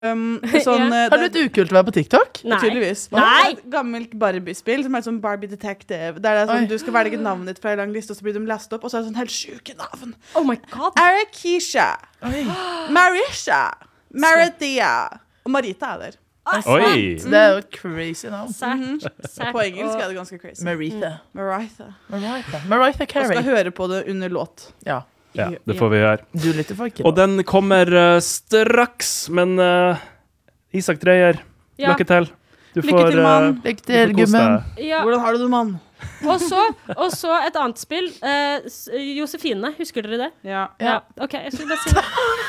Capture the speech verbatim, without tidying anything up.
Um, sånn, Ja. uh, Har du et ukult vær på TikTok? Nei. Tydeligvis. Nei. Et gammelt Barbie-spill som er sånn Barbie Detective. Der det er sånn, Oi. du skal velge navnet ditt fra en lang liste, og så blir de lest opp, og så er det sånn helt sjuke navn. Oh my god. Arakisha, Oi. Marisha, Maradia og Marita er der. Oi. Det er jo et crazy navn. Sært. Sært. På engelsk er det ganske crazy. Maritha. Maritha. Maritha. Maritha Og skal Carey. høre på det under låt. Ja. Ja, det får vi gjøre. Du lytter for ikke Og den kommer uh, straks, men uh, Isak Dreyer, Ja. lykke til. Du Lykke får, til, mann. uh, Lykke du til, får kose gummen. deg. Ja. Hvordan har du det, mann? Og så, og så et annet spill. Eh, S- Josefine, husker dere det? Ja. Ja. OK, jeg skulle bare si det.